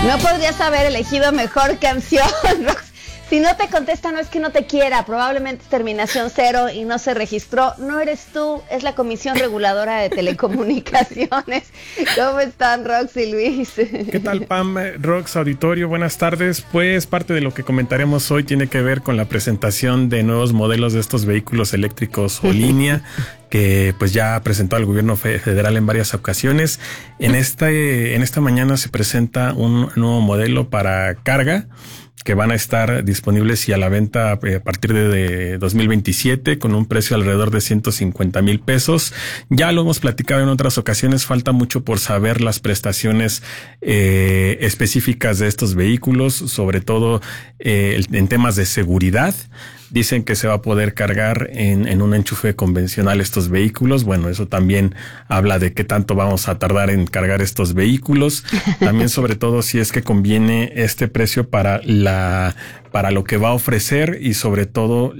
No podrías haber elegido mejor canción, Rox. Si no te contesta, no es que no te quiera, probablemente es terminación 0 y no se registró. No eres tú, es la Comisión Reguladora de Telecomunicaciones. ¿Cómo están, Rox y Luis? ¿Qué tal, Pam, Rox, auditorio? Buenas tardes. Pues parte de lo que comentaremos hoy tiene que ver con la presentación de nuevos modelos de estos vehículos eléctricos o línea que pues ya presentó el gobierno federal en varias ocasiones. En esta mañana se presenta un nuevo modelo para carga que van a estar disponibles y a la venta a partir de 2027 con un precio alrededor de 150,000 pesos. Ya lo hemos platicado en otras ocasiones, falta mucho por saber las prestaciones específicas de estos vehículos, sobre todo en temas de seguridad. Dicen que se va a poder cargar en un enchufe convencional estos vehículos. Bueno, eso también habla de qué tanto vamos a tardar en cargar estos vehículos. También, sobre todo, si es que conviene este precio para lo que va a ofrecer y sobre todo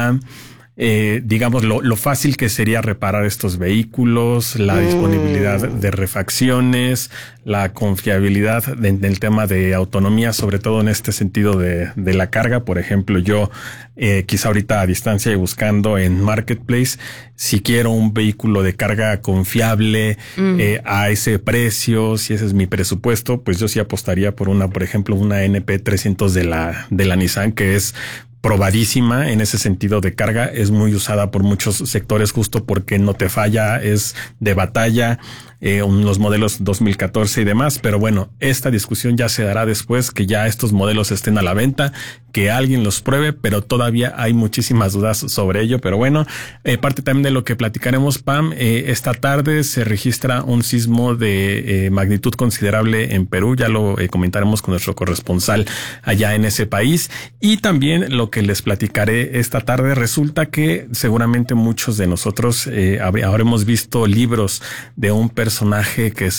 digamos, lo fácil que sería reparar estos vehículos, la disponibilidad de refacciones, la confiabilidad del tema de autonomía, sobre todo en este sentido de la carga. Por ejemplo, yo quizá ahorita a distancia y buscando en Marketplace, si quiero un vehículo de carga confiable a ese precio, si ese es mi presupuesto, pues yo sí apostaría por por ejemplo, una NP300 de la Nissan, que es probadísima en ese sentido de carga, es muy usada por muchos sectores justo porque no te falla, es de batalla, los modelos 2014 y demás, pero bueno, esta discusión ya se dará después que ya estos modelos estén a la venta, que alguien los pruebe, pero todavía hay muchísimas dudas sobre ello. Pero bueno, parte también de lo que platicaremos, Pam, esta tarde se registra un sismo de magnitud considerable en Perú, ya lo comentaremos con nuestro corresponsal allá en ese país, y también lo que les platicaré esta tarde, resulta que seguramente muchos de nosotros habremos visto libros de un personaje que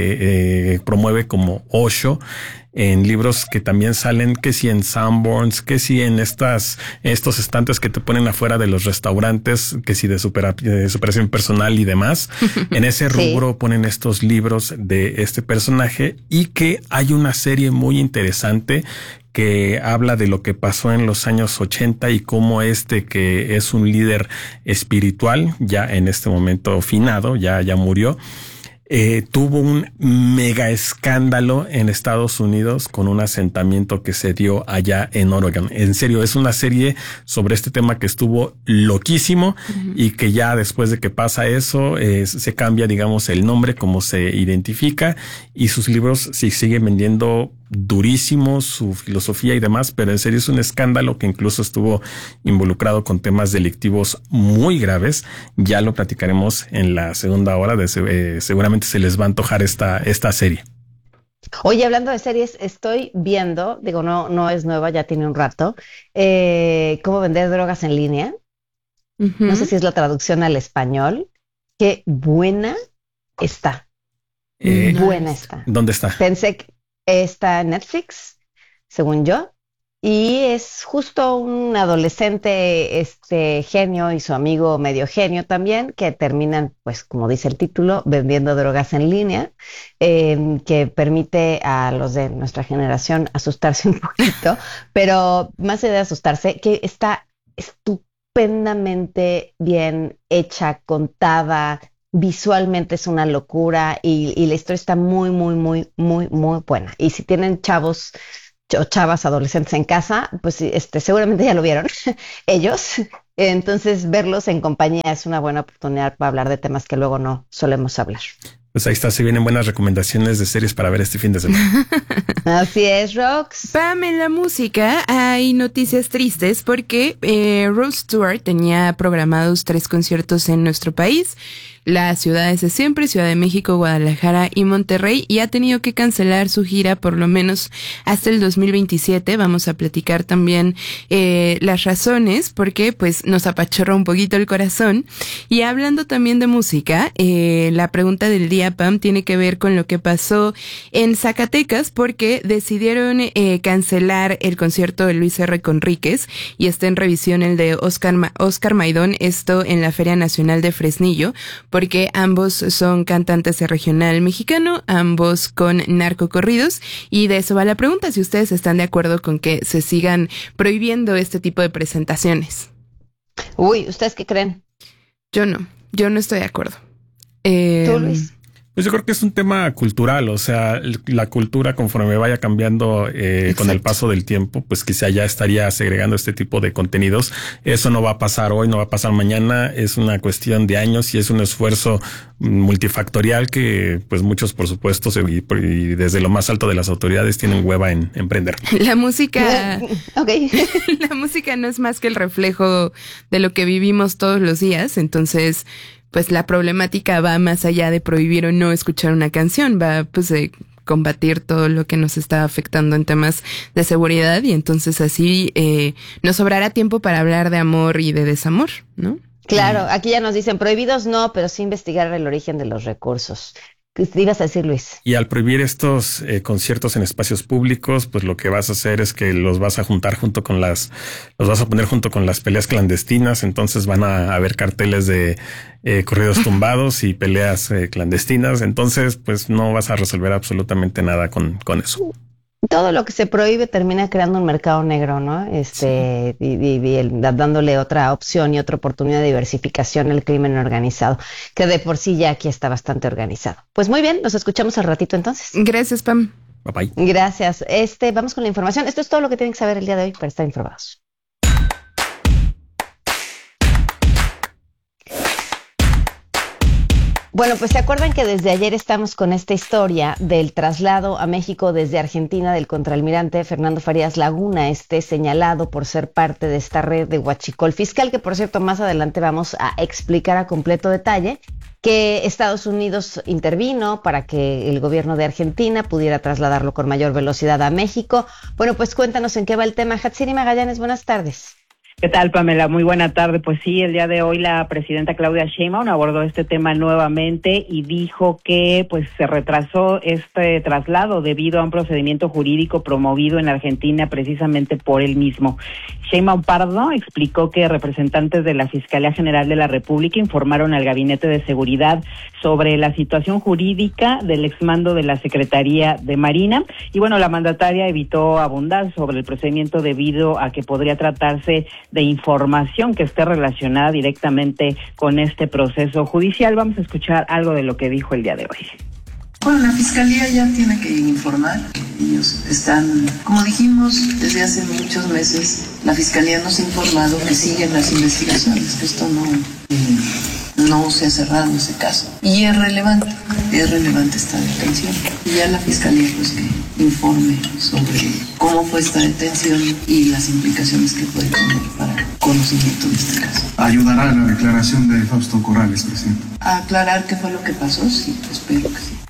se promueve como Osho, en libros que también salen, que si en Sanborns, que si en estos estantes que te ponen afuera de los restaurantes, que si de superación personal y demás. En ese rubro ponen estos libros de este personaje, y que hay una serie muy interesante que habla de lo que pasó en los años 80 y cómo que es un líder espiritual, ya en este momento finado, ya murió, tuvo un mega escándalo en Estados Unidos con un asentamiento que se dio allá en Oregon. En serio, es una serie sobre este tema que estuvo loquísimo y que ya después de que pasa eso, se cambia, digamos, el nombre, cómo se identifica, y sus libros sí siguen vendiendo durísimos, su filosofía y demás, pero en serio es un escándalo que incluso estuvo involucrado con temas delictivos muy graves. Ya lo platicaremos en la segunda hora, seguramente se les va a antojar esta serie. Oye, hablando de series, estoy viendo, digo, no es nueva, ya tiene un rato, cómo vender drogas en línea. No sé si es la traducción al español. Qué buena está. Buena está. ¿Dónde está? Pensé que está en Netflix, según yo, y es justo un adolescente genio y su amigo medio genio también, que terminan, pues como dice el título, vendiendo drogas en línea, que permite a los de nuestra generación asustarse un poquito, pero más allá de asustarse, que está estupendamente bien hecha, contada. Visualmente es una locura y la historia está muy, muy, muy, muy, muy buena. Y si tienen chavos o chavas adolescentes en casa, pues seguramente ya lo vieron ellos. Entonces verlos en compañía es una buena oportunidad para hablar de temas que luego no solemos hablar. Pues ahí está, se vienen buenas recomendaciones de series para ver este fin de semana. Así es, Rox. Pam, en la música hay noticias tristes porque Rod Stewart tenía programados 3 conciertos en nuestro país. Las ciudades de siempre, Ciudad de México, Guadalajara y Monterrey, y ha tenido que cancelar su gira por lo menos hasta el 2027. Vamos a platicar también las razones, porque pues nos apachorra un poquito el corazón. Y hablando también de música, la pregunta del día, Pam, tiene que ver con lo que pasó en Zacatecas, porque decidieron cancelar el concierto de Luis R. Conríquez y está en revisión el de Oscar Maidón, esto en la Feria Nacional de Fresnillo, porque ambos son cantantes de regional mexicano, ambos con narcocorridos, y de eso va la pregunta, si ustedes están de acuerdo con que se sigan prohibiendo este tipo de presentaciones. Uy, ¿ustedes qué creen? Yo no estoy de acuerdo. ¿Tú, Luis? Pues yo creo que es un tema cultural, o sea, la cultura conforme vaya cambiando con el paso del tiempo, pues quizá ya estaría segregando este tipo de contenidos. Eso no va a pasar hoy, no va a pasar mañana, es una cuestión de años y es un esfuerzo multifactorial que pues muchos, por supuesto, y desde lo más alto de las autoridades tienen hueva en emprender. La música, Okay. La música no es más que el reflejo de lo que vivimos todos los días, entonces pues la problemática va más allá de prohibir o no escuchar una canción, va pues de combatir todo lo que nos está afectando en temas de seguridad, y entonces así nos sobrará tiempo para hablar de amor y de desamor, ¿no? Claro, aquí ya nos dicen prohibidos no, pero sí investigar el origen de los recursos. ¿Qué te ibas a decir, Luis? Y al prohibir estos conciertos en espacios públicos, pues lo que vas a hacer es que los vas a juntar los vas a poner junto con las peleas clandestinas, entonces van a haber carteles de corridos tumbados y peleas clandestinas, entonces pues no vas a resolver absolutamente nada con eso. Todo lo que se prohíbe termina creando un mercado negro, ¿no? Dándole otra opción y otra oportunidad de diversificación al crimen organizado, que de por sí ya aquí está bastante organizado. Pues muy bien, nos escuchamos al ratito entonces. Gracias, Pam. Bye bye. Gracias. Vamos con la información. Esto es todo lo que tienen que saber el día de hoy para estar informados. Bueno, pues se acuerdan que desde ayer estamos con esta historia del traslado a México desde Argentina del contraalmirante Fernando Farías Laguna, señalado por ser parte de esta red de huachicol fiscal, que por cierto más adelante vamos a explicar a completo detalle, que Estados Unidos intervino para que el gobierno de Argentina pudiera trasladarlo con mayor velocidad a México. Bueno, pues cuéntanos en qué va el tema. Hatsiri Magallanes, buenas tardes. ¿Qué tal, Pamela? Muy buena tarde. Pues sí, el día de hoy la presidenta Claudia Sheinbaum abordó este tema nuevamente y dijo que pues se retrasó este traslado debido a un procedimiento jurídico promovido en Argentina precisamente por él mismo. Sheinbaum Pardo explicó que representantes de la Fiscalía General de la República informaron al Gabinete de Seguridad sobre la situación jurídica del exmando de la Secretaría de Marina y bueno, la mandataria evitó abundar sobre el procedimiento debido a que podría tratarse de información que esté relacionada directamente con este proceso judicial. Vamos a escuchar algo de lo que dijo el día de hoy. Bueno, la Fiscalía ya tiene que informar. Ellos están, como dijimos, desde hace muchos meses, la Fiscalía nos ha informado que siguen las investigaciones, que esto no se ha cerrado ese caso. Y es relevante esta detención. Y ya la Fiscalía pues que informe sobre cómo fue esta detención y las implicaciones que puede tener para conocimiento de este caso. ¿Ayudará a la declaración de Fausto Corrales, presidente? ¿A aclarar qué fue lo que pasó? Sí, espero que sí.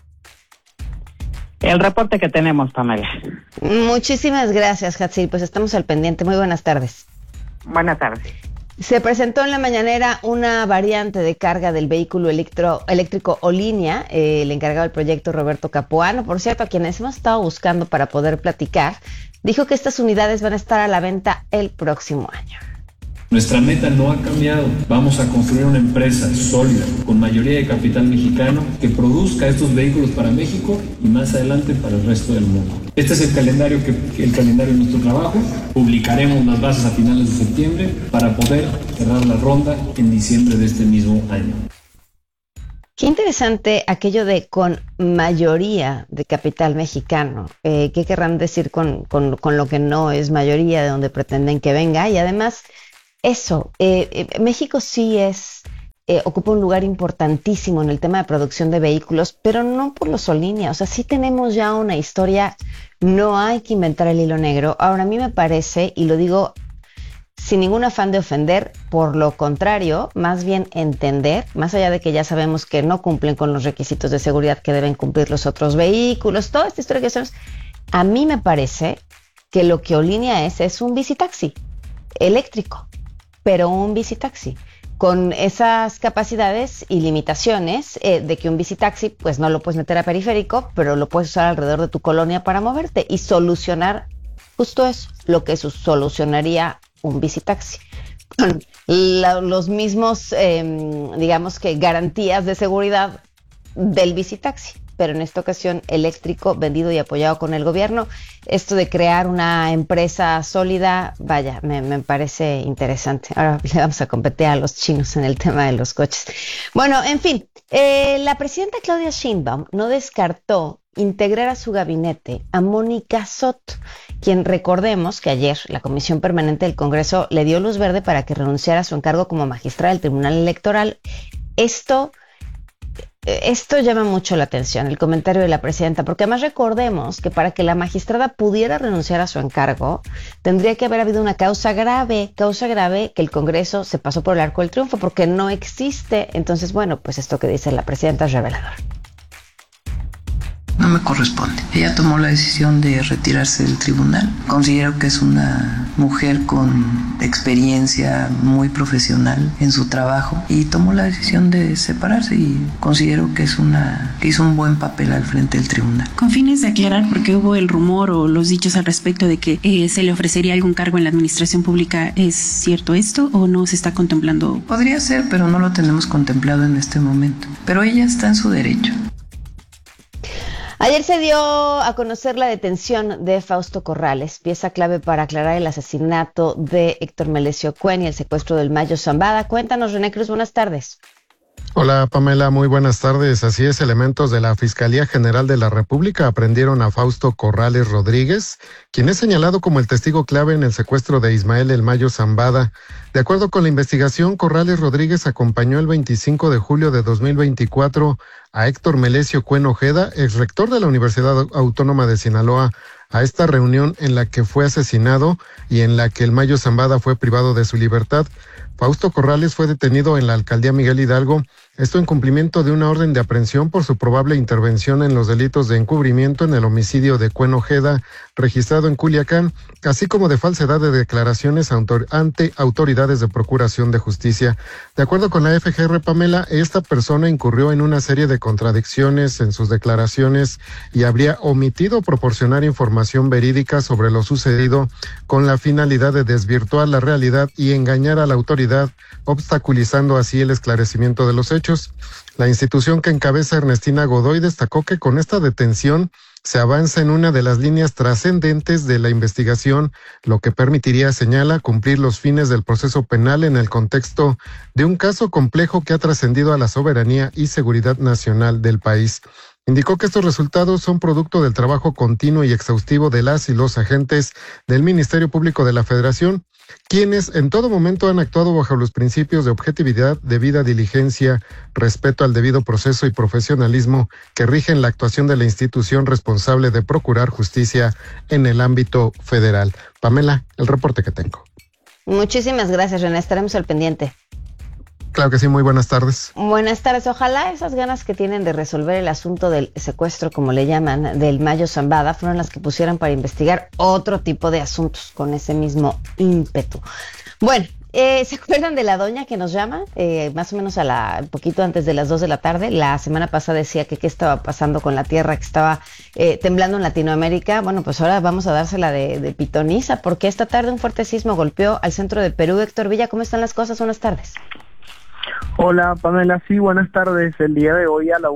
El reporte que tenemos, Pamela. Muchísimas gracias, Hatsiri. Pues estamos al pendiente. Muy buenas tardes. Buenas tardes. Se presentó en la mañanera una variante de carga del vehículo eléctrico Olinia, el encargado del proyecto Roberto Capuano, por cierto, a quienes hemos estado buscando para poder platicar, dijo que estas unidades van a estar a la venta el próximo año. Nuestra meta no ha cambiado. Vamos a construir una empresa sólida, con mayoría de capital mexicano, que produzca estos vehículos para México y más adelante para el resto del mundo. Este es el calendario de nuestro trabajo. Publicaremos las bases a finales de septiembre para poder cerrar la ronda en diciembre de este mismo año. Qué interesante aquello de con mayoría de capital mexicano. ¿Qué querrán decir con lo que no es mayoría, de donde pretenden que venga? Y además, México sí ocupa un lugar importantísimo en el tema de producción de vehículos, pero no por los Olinia. O sea, sí tenemos ya una historia, no hay que inventar el hilo negro. Ahora, a mí me parece, y lo digo sin ningún afán de ofender, por lo contrario, más bien entender, más allá de que ya sabemos que no cumplen con los requisitos de seguridad que deben cumplir los otros vehículos, toda esta historia que hacemos, a mí me parece que lo que Olinia es un bicitaxi eléctrico, pero un bicitaxi con esas capacidades y limitaciones de que un bicitaxi pues no lo puedes meter a periférico, pero lo puedes usar alrededor de tu colonia para moverte y solucionar justo eso, lo que solucionaría un bicitaxi, los mismos, digamos que garantías de seguridad del bicitaxi, pero en esta ocasión eléctrico, vendido y apoyado con el gobierno. Esto de crear una empresa sólida, vaya, me parece interesante. Ahora le vamos a competir a los chinos en el tema de los coches. Bueno, en fin, la presidenta Claudia Sheinbaum no descartó integrar a su gabinete a Mónica Soto, quien, recordemos que ayer la Comisión Permanente del Congreso le dio luz verde para que renunciara a su encargo como magistrada del Tribunal Electoral. Esto llama mucho la atención, el comentario de la presidenta, porque además recordemos que para que la magistrada pudiera renunciar a su encargo, tendría que haber habido una causa grave que el Congreso se pasó por el arco del triunfo, porque no existe. Entonces, bueno, pues esto que dice la presidenta es revelador. No me corresponde. Ella tomó la decisión de retirarse del tribunal. Considero que es una mujer con experiencia muy profesional en su trabajo y tomó la decisión de separarse, y considero que hizo un buen papel al frente del tribunal. Con fines de aclarar por qué hubo el rumor o los dichos al respecto de que se le ofrecería algún cargo en la administración pública, ¿es cierto esto o no se está contemplando? Podría ser, pero no lo tenemos contemplado en este momento. Pero ella está en su derecho. Ayer se dio a conocer la detención de Fausto Corrales, pieza clave para aclarar el asesinato de Héctor Melesio Cuen y el secuestro del Mayo Zambada. Cuéntanos, René Cruz, buenas tardes. Hola Pamela, muy buenas tardes. Así es, elementos de la Fiscalía General de la República aprendieron a Fausto Corrales Rodríguez, quien es señalado como el testigo clave en el secuestro de Ismael El Mayo Zambada. De acuerdo con la investigación, Corrales Rodríguez acompañó el 25 de julio de 2024 a Héctor Melesio Cuen Ojeda, exrector de la Universidad Autónoma de Sinaloa, a esta reunión en la que fue asesinado y en la que El Mayo Zambada fue privado de su libertad. Fausto Corrales fue detenido en la alcaldía Miguel Hidalgo, esto en cumplimiento de una orden de aprehensión por su probable intervención en los delitos de encubrimiento en el homicidio de Cuen Ojeda, registrado en Culiacán, así como de falsedad de declaraciones ante autoridades de procuración de justicia. De acuerdo con la FGR, Pamela, esta persona incurrió en una serie de contradicciones en sus declaraciones y habría omitido proporcionar información verídica sobre lo sucedido con la finalidad de desvirtuar la realidad y engañar a la autoridad, obstaculizando así el esclarecimiento de los hechos. La institución que encabeza Ernestina Godoy destacó que con esta detención se avanza en una de las líneas trascendentes de la investigación, lo que permitiría, señala, cumplir los fines del proceso penal en el contexto de un caso complejo que ha trascendido a la soberanía y seguridad nacional del país. Indicó que estos resultados son producto del trabajo continuo y exhaustivo de las y los agentes del Ministerio Público de la Federación, quienes en todo momento han actuado bajo los principios de objetividad, debida diligencia, respeto al debido proceso y profesionalismo que rigen la actuación de la institución responsable de procurar justicia en el ámbito federal. Pamela, el reporte que tengo. Muchísimas gracias, René. Estaremos al pendiente. Claro que sí, muy buenas tardes. Buenas tardes. Ojalá esas ganas que tienen de resolver el asunto del secuestro, como le llaman, del Mayo Zambada, fueron las que pusieran para investigar otro tipo de asuntos con ese mismo ímpetu. Bueno, ¿se acuerdan de la doña que nos llama? Más o menos poquito antes de las 2 de la tarde. La semana pasada decía que qué estaba pasando con la tierra, que estaba temblando en Latinoamérica. Bueno, pues ahora vamos a dársela de pitoniza, porque esta tarde un fuerte sismo golpeó al centro de Perú. Héctor Villa, ¿cómo están las cosas? Buenas tardes. Hola Pamela, sí, buenas tardes. El día de hoy a la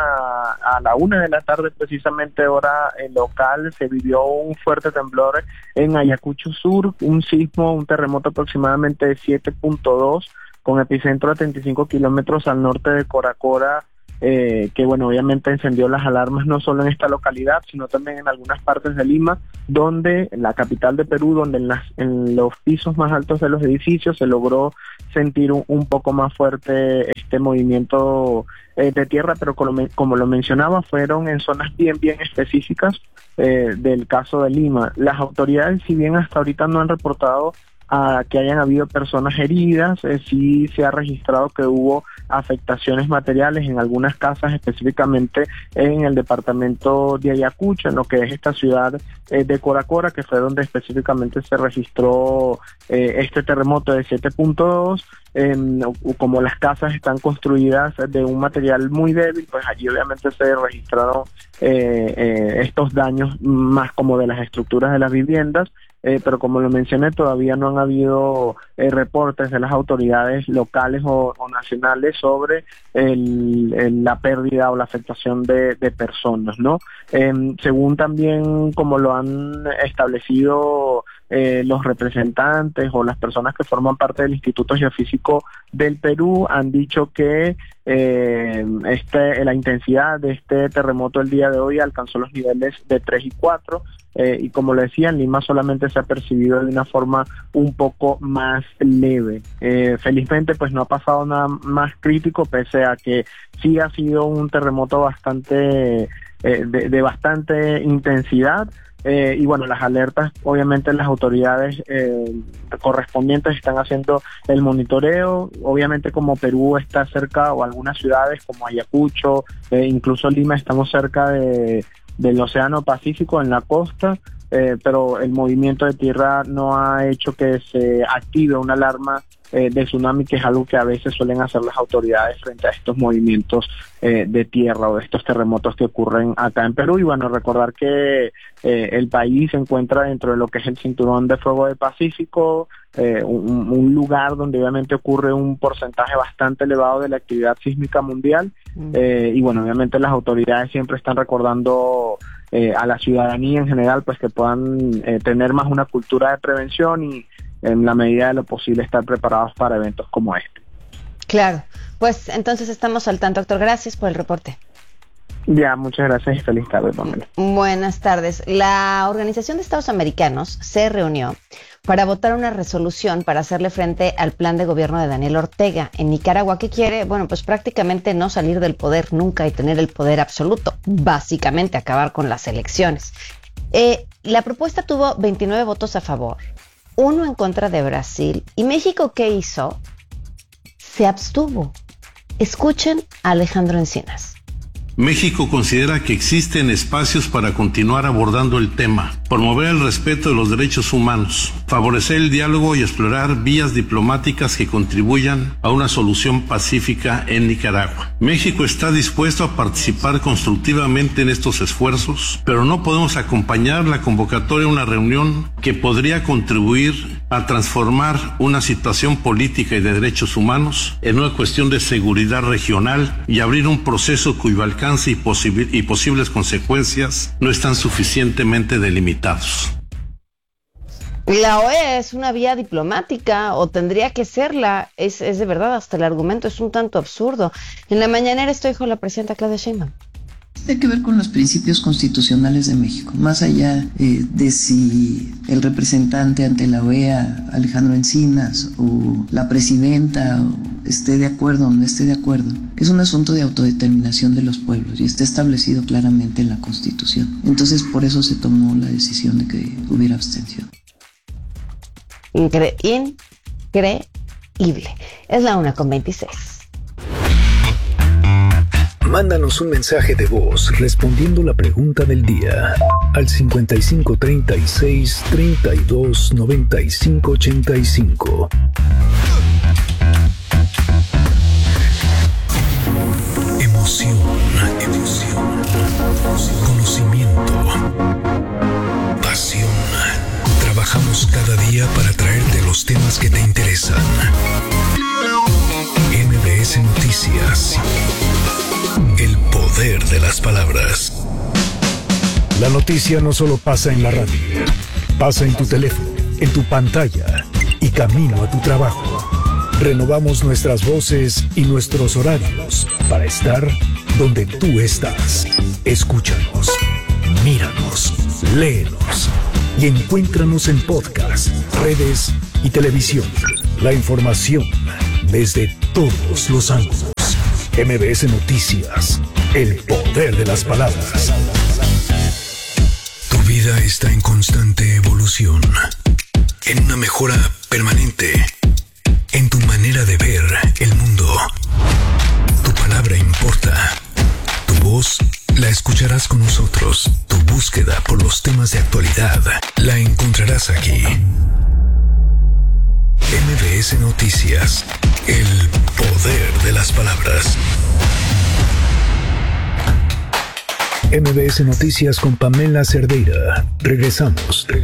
una de la tarde, precisamente hora local, se vivió un fuerte temblor en Ayacucho Sur, un sismo, un terremoto aproximadamente de 7.2 con epicentro a 35 kilómetros al norte de Coracora, que bueno, obviamente encendió las alarmas no solo en esta localidad, sino también en algunas partes de Lima, donde en la capital de Perú, donde en los pisos más altos de los edificios se logró sentir un poco más fuerte este movimiento de tierra, pero como lo mencionaba, fueron en zonas bien específicas del caso de Lima. Las autoridades, si bien hasta ahorita no han reportado que hayan habido personas heridas, sí se ha registrado que hubo afectaciones materiales en algunas casas, específicamente en el departamento de Ayacucho, en lo que es esta ciudad de Coracora, que fue donde específicamente se registró este terremoto de 7.2, como las casas están construidas de un material muy débil, pues allí obviamente se registraron estos daños más como de las estructuras de las viviendas, pero como lo mencioné, todavía no han habido reportes de las autoridades locales o nacionales sobre la pérdida o la afectación de personas, ¿no? Según también como lo han establecido los representantes o las personas que forman parte del Instituto Geofísico del Perú, han dicho que la intensidad de este terremoto el día de hoy alcanzó los niveles de 3 y 4, y como lo decía, en Lima solamente se ha percibido de una forma un poco más leve. Felizmente pues no ha pasado nada más crítico, pese a que sí ha sido un terremoto bastante de bastante intensidad. Y bueno, las alertas, obviamente las autoridades correspondientes están haciendo el monitoreo. Obviamente como Perú está cerca, o algunas ciudades como Ayacucho, incluso Lima, estamos cerca del Océano Pacífico en la costa, pero el movimiento de tierra no ha hecho que se active una alarma de tsunami, que es algo que a veces suelen hacer las autoridades frente a estos movimientos de tierra o de estos terremotos que ocurren acá en Perú. Y bueno, recordar que el país se encuentra dentro de lo que es el cinturón de fuego del Pacífico, un lugar donde obviamente ocurre un porcentaje bastante elevado de la actividad sísmica mundial. Y bueno, obviamente las autoridades siempre están recordando a la ciudadanía en general pues que puedan tener más una cultura de prevención y en la medida de lo posible estar preparados para eventos como este. Claro, pues entonces estamos al tanto, doctor. Gracias por el reporte. Ya, muchas gracias y feliz tarde, Pamela. Buenas tardes. La Organización de Estados Americanos se reunió para votar una resolución para hacerle frente al plan de gobierno de Daniel Ortega en Nicaragua, que quiere, bueno, pues prácticamente no salir del poder nunca y tener el poder absoluto, básicamente acabar con las elecciones. La propuesta tuvo 29 votos a favor, 1 en contra de Brasil. ¿Y México qué hizo? Se abstuvo. Escuchen a Alejandro Encinas. México considera que existen espacios para continuar abordando el tema, promover el respeto de los derechos humanos, favorecer el diálogo y explorar vías diplomáticas que contribuyan a una solución pacífica en Nicaragua. México está dispuesto a participar constructivamente en estos esfuerzos, pero no podemos acompañar la convocatoria a una reunión que podría contribuir a transformar una situación política y de derechos humanos en una cuestión de seguridad regional y abrir un proceso cuyo alcance y posibles consecuencias no están suficientemente delimitados. La OEA es una vía diplomática, o tendría que serla. Es de verdad, hasta el argumento es un tanto absurdo. En la mañanera esto dijo la presidenta Claudia Sheinbaum. Tiene que ver con los principios constitucionales de México, más allá de si el representante ante la OEA, Alejandro Encinas, o la presidenta esté de acuerdo o no esté de acuerdo. Es un asunto de autodeterminación de los pueblos y está establecido claramente en la Constitución. Entonces, por eso se tomó la decisión de que hubiera abstención. Increíble. Es la 1:26. Mándanos un mensaje de voz respondiendo la pregunta del día al 55 36 32 95 85. Emoción, conocimiento, pasión. Trabajamos cada día para traerte los temas que te interesan. MBS Noticias. El poder de las palabras. La noticia no solo pasa en la radio, pasa en tu teléfono, en tu pantalla y camino a tu trabajo. Renovamos nuestras voces y nuestros horarios para estar donde tú estás. Escúchanos, míranos, léenos y encuéntranos en podcast, redes y televisión. La información desde todos los ángulos. MBS Noticias, el poder de las palabras. Tu vida está en constante evolución, en una mejora permanente, en tu manera de ver el mundo. Tu palabra importa. Tu voz la escucharás con nosotros. Tu búsqueda por los temas de actualidad la encontrarás aquí. MBS Noticias. El poder de las palabras. MBS Noticias con Pamela Cerdeira. Regresamos.